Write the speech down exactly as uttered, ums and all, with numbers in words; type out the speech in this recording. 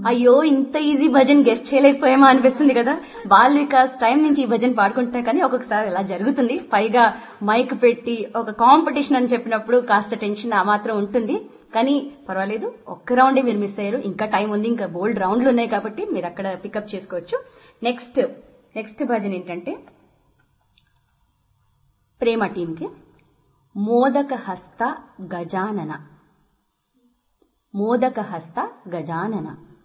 అయ్యో ఇంత easy bhajan guest చేయలేకపోయామా అనిపిస్తుంది కదా. బాల్ వికాస్ టైం నుంచి ఈ భజన్ పాడుకుంటున్నా కానీ ఒక్కొక్కసారి ఇలా జరుగుతుంది. పైగా మైక్ పెట్టి ఒక కాంపిటీషన్ అని చెప్పినప్పుడు కాస్త టెన్షన్ ఆ మాత్రం ఉంటుంది. కానీ పర్వాలేదు, ఒక్క రౌండే మీరు మిస్ అయ్యారు. ఇంకా టైం ఉంది, ఇంకా బోల్డ్ రౌండ్లు ఉన్నాయి కాబట్టి మీరు అక్కడ పికప్ చేసుకోవచ్చు. నెక్స్ట్ నెక్స్ట్ భజన్ ఏంటంటే ప్రేమ టీంకి మోదక హస్త గజానన. మోదక హస్త గజానన